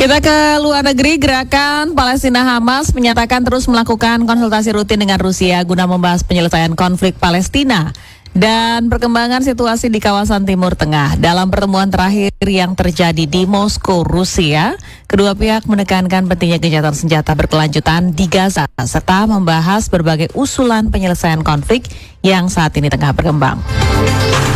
Kita ke luar negeri. Gerakan Palestina Hamas menyatakan terus melakukan konsultasi rutin dengan Rusia guna membahas penyelesaian konflik Palestina dan perkembangan situasi di kawasan Timur Tengah. Dalam pertemuan terakhir yang terjadi di Moskow, Rusia, kedua pihak menekankan pentingnya gencatan senjata berkelanjutan di Gaza serta membahas berbagai usulan penyelesaian konflik yang saat ini tengah berkembang.